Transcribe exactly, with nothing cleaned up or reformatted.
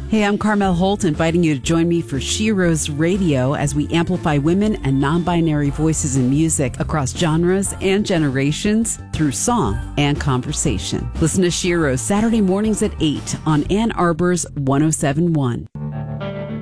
Hey, I'm Carmel Holt, inviting you to join me for She Rose Radio as we amplify women and non-binary voices in music across genres and generations through song and conversation. Listen to She Rose Saturday mornings at eight on Ann Arbor's one oh seven point one.